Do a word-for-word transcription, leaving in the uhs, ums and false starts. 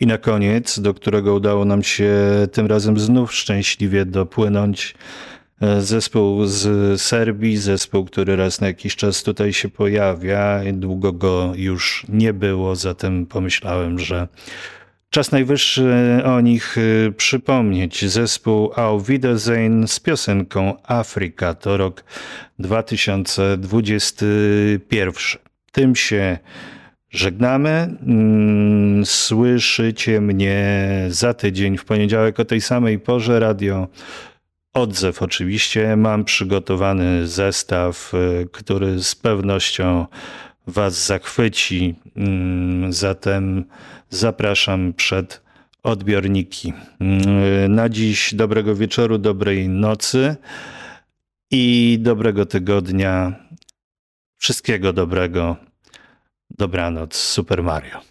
I na koniec, do którego udało nam się tym razem znów szczęśliwie dopłynąć, zespół z Serbii, zespół, który raz na jakiś czas tutaj się pojawia. Długo go już nie było, zatem pomyślałem, że czas najwyższy o nich przypomnieć. Zespół Auf Wiedersehen z piosenką Afryka. To rok dwa tysiące dwudziesty pierwszy. Tym się żegnamy. Słyszycie mnie za tydzień w poniedziałek o tej samej porze. Radio Odzew oczywiście. Mam przygotowany zestaw, który z pewnością Was zachwyci. Zatem zapraszam przed odbiorniki. Na dziś dobrego wieczoru, dobrej nocy i dobrego tygodnia. Wszystkiego dobrego. Dobranoc, Super Mario.